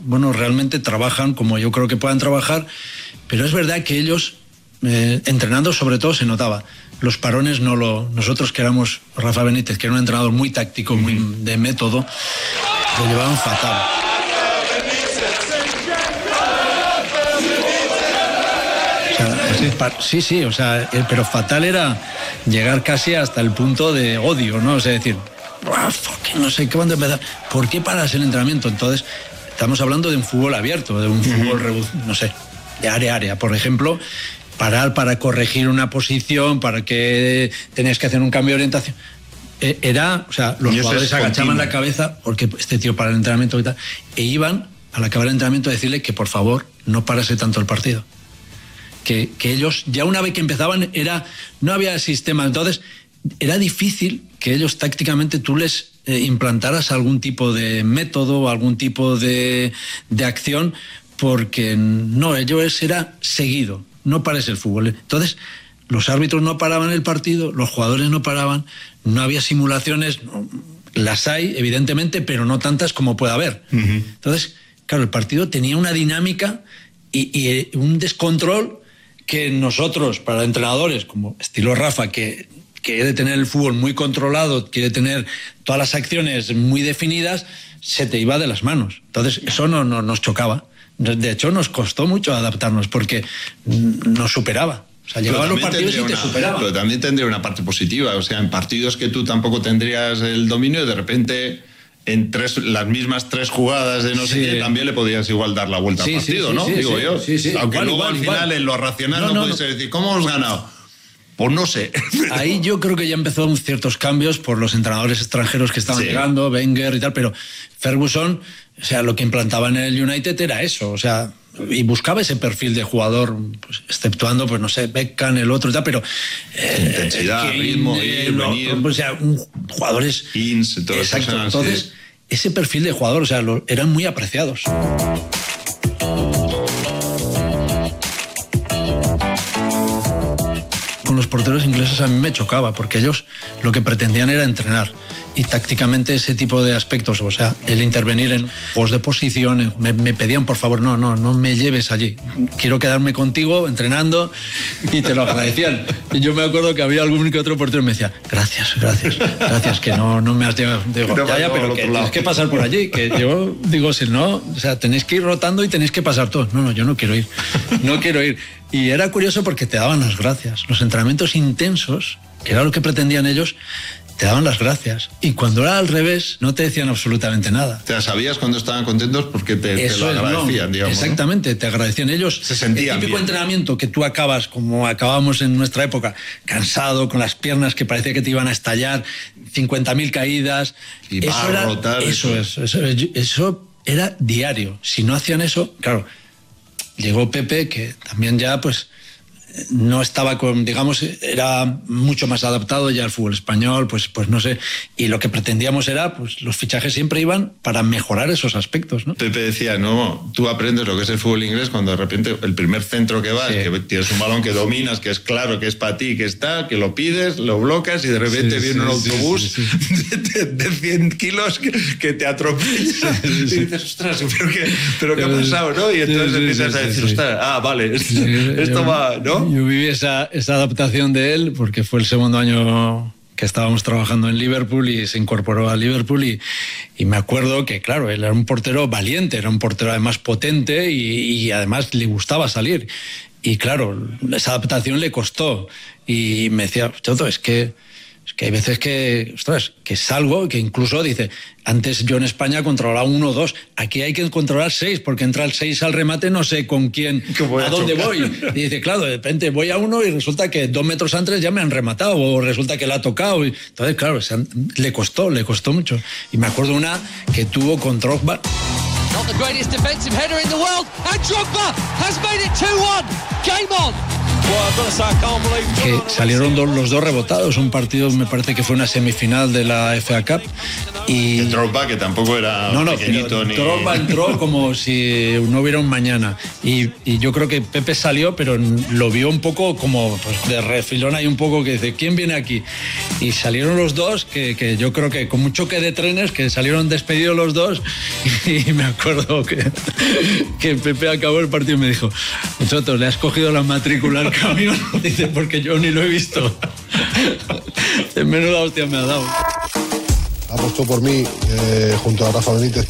bueno, realmente trabajan como yo creo que puedan trabajar, pero es verdad que ellos, entrenando sobre todo, se notaba. Los parones nosotros que éramos Rafa Benítez, que era un entrenador muy táctico, muy de método, lo llevaban fatal. Sí, o sea, pero fatal era llegar casi hasta el punto de odio, ¿no? O sea, decir, no sé qué van a empezar, ¿por qué paras el entrenamiento? Entonces, estamos hablando de un fútbol abierto, de un fútbol, no sé, de área a área, por ejemplo, parar para corregir una posición, para que tenías que hacer un cambio de orientación. Era, o sea, los jugadores agachaban la cabeza porque este tío para el entrenamiento y tal, e iban al acabar el entrenamiento a decirle que por favor no parase tanto el partido. Que ellos, ya una vez que empezaban, no había sistema, entonces era difícil que ellos tácticamente tú les implantaras algún tipo de método, algún tipo de acción, porque no, ellos era seguido, no pares el fútbol. Entonces, los árbitros no paraban el partido, los jugadores no paraban, no había simulaciones, las hay, evidentemente, pero no tantas como puede haber. Entonces, claro, el partido tenía una dinámica y un descontrol que nosotros, para entrenadores como estilo Rafa, que quiere tener el fútbol muy controlado, quiere tener todas las acciones muy definidas, se te iba de las manos. Entonces, eso no nos chocaba. De hecho, nos costó mucho adaptarnos porque nos superaba. O sea, llegaban los partidos y te superaban. Pero también tendría una parte positiva. O sea, en partidos que tú tampoco tendrías el dominio, de repente en las mismas 3 jugadas de no sé qué, también le podías igual dar la vuelta al partido, ¿no? Digo yo. Aunque luego al final en lo racional no puedes decir, ¿cómo hemos ganado? Pues no sé. Ahí yo creo que ya empezó ciertos cambios por los entrenadores extranjeros que estaban llegando, Wenger y tal, pero Ferguson, o sea, lo que implantaba en el United era eso, o sea, y buscaba ese perfil de jugador, pues, exceptuando, pues no sé, Beckham, el otro y tal, pero intensidad, ritmo, venir, o sea, jugadores exacto, entonces ese perfil de jugador, o sea, eran muy apreciados. Con los porteros ingleses a mí me chocaba, porque ellos lo que pretendían era entrenar, y tácticamente ese tipo de aspectos, o sea, el intervenir en juegos de posición, me pedían por favor, no me lleves allí, quiero quedarme contigo entrenando, y te lo agradecían. Y yo me acuerdo que había algún que otro portero que me decía, gracias, que no me has llevado. Digo, ya, pero que tienes que pasar por allí, que yo digo, si no, o sea, tenéis que ir rotando y tenéis que pasar todos. No, yo no quiero ir. Y era curioso porque te daban las gracias. Los entrenamientos intensos, que era lo que pretendían ellos, te daban las gracias. Y cuando era al revés, no te decían absolutamente nada. Te sabías cuando estaban contentos porque te lo agradecían, digamos. Exactamente, ¿no? Te agradecían. Ellos, se sentían el típico bien. Entrenamiento que tú acabas, como acabábamos en nuestra época, cansado, con las piernas que parecía que te iban a estallar, 50.000 caídas. Y eso era diario. Si no hacían eso, claro, llegó Pepe, que también ya, pues, no estaba era mucho más adaptado ya al fútbol español, pues no sé, y lo que pretendíamos era, pues los fichajes siempre iban para mejorar esos aspectos, ¿no? Pepe decía, no, tú aprendes lo que es el fútbol inglés cuando de repente el primer centro que vas, que tienes un balón que dominas, que es claro, que es para ti, que está, que lo pides, lo bloqueas y de repente viene un autobús de 100 kilos que te atropella y dices, ostras, pero ¿qué ha pasado, no? Y entonces empiezas a decir, ostras, vale, esto va, ¿no? Yo viví esa adaptación de él porque fue el segundo año que estábamos trabajando en Liverpool y se incorporó a Liverpool y me acuerdo que, claro, él era un portero valiente, era un portero además potente y además le gustaba salir. Y claro, esa adaptación le costó y me decía, Choto, es que hay veces que salgo, que incluso dice, antes yo en España controlaba 1 o 2, aquí hay que controlar 6, porque entra el 6 al remate, no sé con quién, a dónde voy. Y dice, claro, de repente voy a uno y resulta que 2 metros antes ya me han rematado, o resulta que la ha tocado. Entonces, claro, le costó mucho. Y me acuerdo una que tuvo con Drogba. Not the greatest defensive header in the world, and Drogba has made it 2-1. Game on. que salieron los dos rebotados. Un partido, me parece que fue una semifinal de la FA Cup. Y el Drogba, que tampoco era pequeñito ni... Drogba entró como si no hubiera un mañana. Y yo creo que Pepe salió, pero lo vio un poco como pues, de refilón ahí un poco, que dice, ¿quién viene aquí? Y salieron los dos, que yo creo que con un choque de trenes, que salieron despedidos los dos. Y me acuerdo que Pepe acabó el partido y me dijo, nosotros, ¿le has cogido la matrícula al camión? Dice, porque yo ni lo he visto. Menuda hostia me ha dado. Apostó por mí junto a Rafa Benítez